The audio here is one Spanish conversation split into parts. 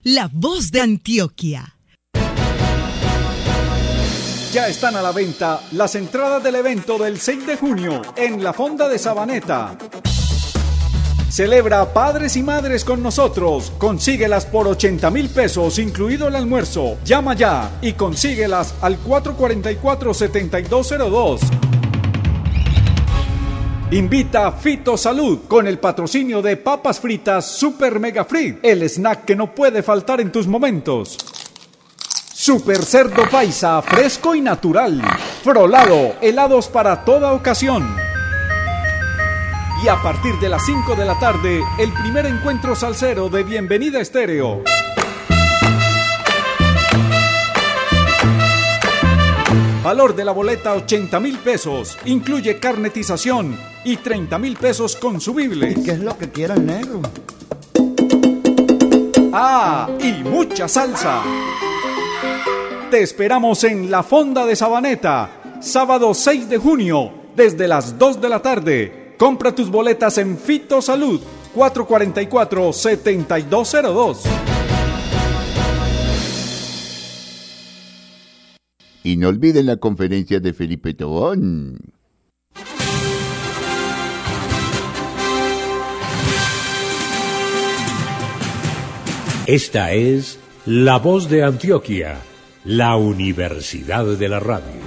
La voz de Antioquia. Ya están a la venta las entradas del evento del 6 de junio en la Fonda de Sabaneta. Celebra Padres y Madres con nosotros. Consíguelas por 80,000 pesos, incluido el almuerzo. Llama ya y consíguelas al 444-7202. Invita Fito Salud con el patrocinio de Papas Fritas Super Mega Frit, el snack que no puede faltar en tus momentos. Super Cerdo Paisa, fresco y natural. Frolado, helados para toda ocasión. Y a partir de las 5 de la tarde, el primer encuentro salsero de Bienvenida Estéreo. Valor de la boleta 80,000 pesos. Incluye carnetización y 30,000 pesos consumibles. ¿Qué es lo que quiere el negro? ¡Ah! Y mucha salsa. Te esperamos en la Fonda de Sabaneta, sábado 6 de junio, desde las 2 de la tarde. Compra tus boletas en Fito Salud, 444-7202. Y no olviden la conferencia de Felipe Tobón. Esta es La Voz de Antioquia, la Universidad de la Radio.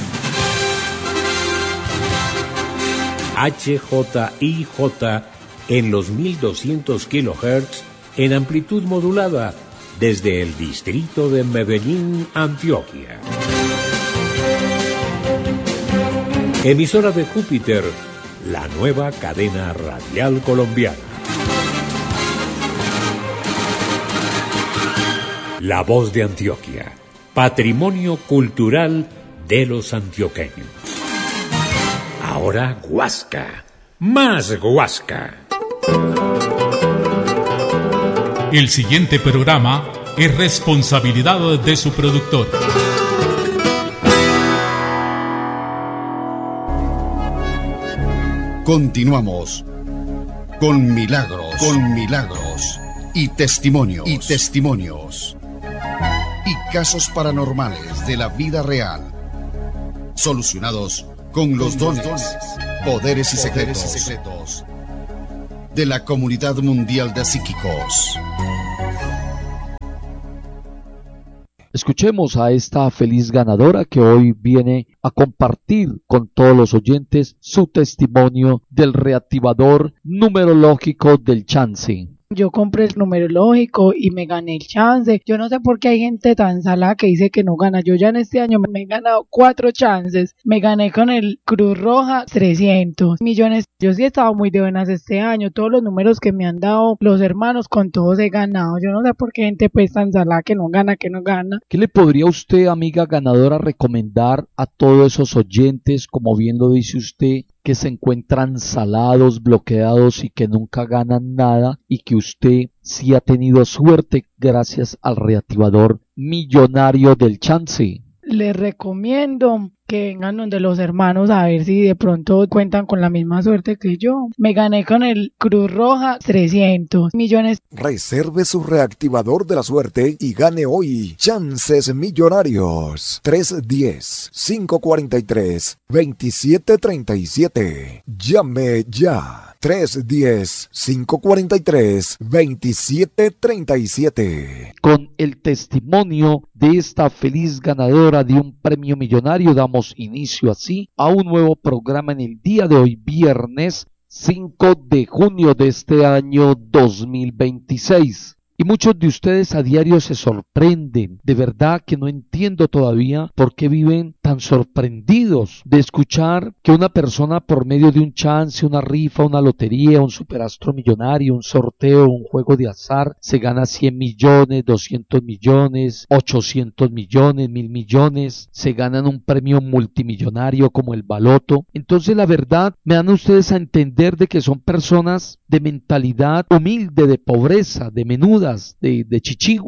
HJIJ en los 1200 kHz en amplitud modulada desde el distrito de Medellín, Antioquia. Emisora de Júpiter, la nueva cadena radial colombiana. La Voz de Antioquia, patrimonio cultural de los antioqueños. Ahora Guasca, más Guasca. El siguiente programa es responsabilidad de su productor. Continuamos con milagros y testimonios y casos paranormales de la vida real, solucionados con los dones, poderes y secretos de la Comunidad Mundial de Psíquicos. Escuchemos a esta feliz ganadora que hoy viene a compartir con todos los oyentes su testimonio del reactivador numerológico del chance. Yo compré el numerológico y me gané el chance. Yo no sé por qué hay gente tan salada que dice que no gana. Yo ya en este año me he ganado 4 chances. Me gané con el Cruz Roja 300 millones. Yo sí he estado muy de buenas este año. Todos los números que me han dado los hermanos, con todos he ganado. Yo no sé por qué hay gente pues tan salada que no gana. ¿Qué le podría usted, amiga ganadora, recomendar a todos esos oyentes, como bien lo dice usted, que se encuentran salados, bloqueados y que nunca ganan nada, y que usted sí ha tenido suerte gracias al reactivador millonario del chance? Les recomiendo que vengan donde los hermanos a ver si de pronto cuentan con la misma suerte que yo. Me gané con el Cruz Roja 300 millones. Reserve su reactivador de la suerte y gane hoy chances millonarios. 310-543-2737. Llame ya. 310-543-2737. Con el testimonio de esta feliz ganadora de un premio millonario, damos inicio así a un nuevo programa en el día de hoy, viernes 5 de junio de este año 2026. Y muchos de ustedes a diario se sorprenden. De verdad que no entiendo todavía por qué viven tan sorprendidos de escuchar que una persona, por medio de un chance, una rifa, una lotería, un superastro millonario, un sorteo, un juego de azar, se gana 100 millones, 200 millones, 800 millones, 1.000 millones, se ganan un premio multimillonario como el baloto. Entonces la verdad me dan ustedes a entender de que son personas de mentalidad humilde, de pobreza, de menuda, de chichiguas,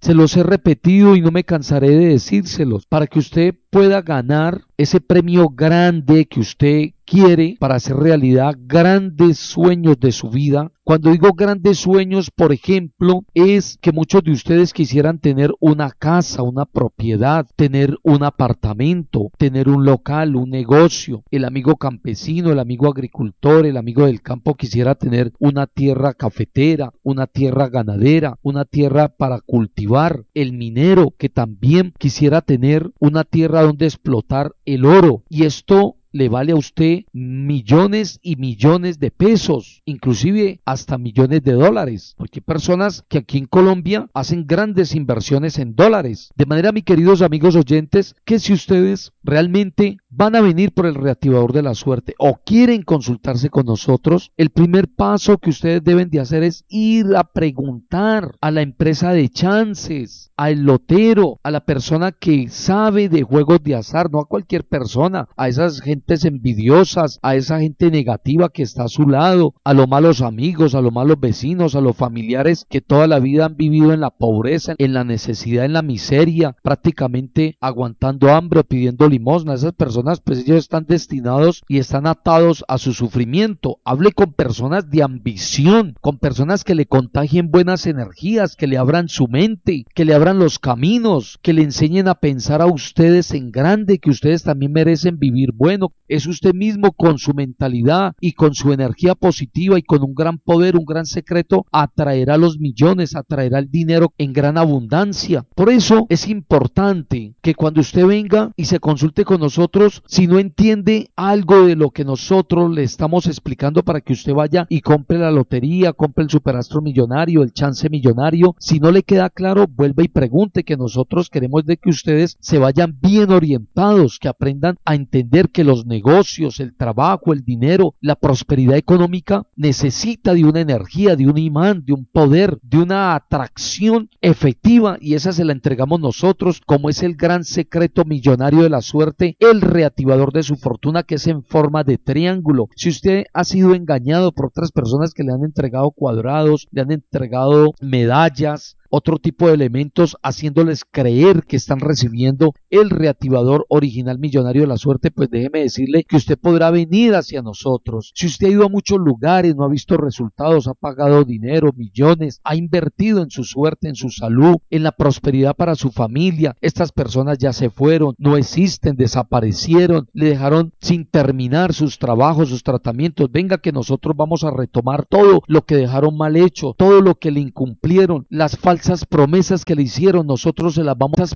Se los he repetido y no me cansaré de decírselos, para que usted pueda ganar ese premio grande que usted quiere para hacer realidad grandes sueños de su vida. Cuando digo grandes sueños, por ejemplo, es que muchos de ustedes quisieran tener una casa, una propiedad, tener un apartamento, tener un local, un negocio. El amigo campesino, el amigo agricultor, el amigo del campo quisiera tener una tierra cafetera, una tierra ganadera, una tierra para cultivar. El minero que también quisiera tener una tierra donde explotar el oro. Y esto le vale a usted millones y millones de pesos, inclusive hasta millones de dólares, porque hay personas que aquí en Colombia hacen grandes inversiones en dólares. De manera, mis queridos amigos oyentes, que si ustedes realmente van a venir por el reactivador de la suerte o quieren consultarse con nosotros, el primer paso que ustedes deben de hacer es ir a preguntar a la empresa de chances, al lotero, a la persona que sabe de juegos de azar, no a cualquier persona, a esas gentes envidiosas, a esa gente negativa que está a su lado, a los malos amigos, a los malos vecinos, a los familiares que toda la vida han vivido en la pobreza, en la necesidad, en la miseria, prácticamente aguantando hambre o pidiendo limosna. Esas personas, pues ellos están destinados y están atados a su sufrimiento. Hable con personas de ambición, con personas que le contagien buenas energías, que le abran su mente, que le abran los caminos, que le enseñen a pensar a ustedes en grande, que ustedes también merecen vivir bueno. Es usted mismo con su mentalidad y con su energía positiva y con un gran poder, un gran secreto, atraerá los millones, atraerá el dinero en gran abundancia. Por eso es importante que cuando usted venga y se consulte con nosotros, si no entiende algo de lo que nosotros le estamos explicando, para que usted vaya y compre la lotería, compre el superastro millonario, el chance millonario, si no le queda claro, vuelva y pregunte, que nosotros queremos de que ustedes se vayan bien orientados, que aprendan a entender que los negocios, el trabajo, el dinero, la prosperidad económica necesita de una energía, de un imán, de un poder, de una atracción efectiva, y esa se la entregamos nosotros, como es el gran secreto millonario de la suerte, el reactivador de su fortuna, que es en forma de triángulo. Si usted ha sido engañado por otras personas que le han entregado cuadrados, le han entregado medallas, otro tipo de elementos, haciéndoles creer que están recibiendo el reactivador original millonario de la suerte, pues déjeme decirle que usted podrá venir hacia nosotros. Si usted ha ido a muchos lugares, no ha visto resultados, ha pagado dinero, millones, ha invertido en su suerte, en su salud, en la prosperidad para su familia, estas personas ya se fueron, no existen, desaparecieron, le dejaron sin terminar sus trabajos, sus tratamientos. Venga, que nosotros vamos a retomar todo lo que dejaron mal hecho, todo lo que le incumplieron, las falsas promesas que le hicieron, nosotros se las vamos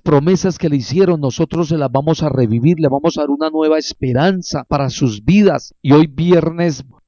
a revivir, le vamos a dar una nueva esperanza para sus vidas. Y hoy viernes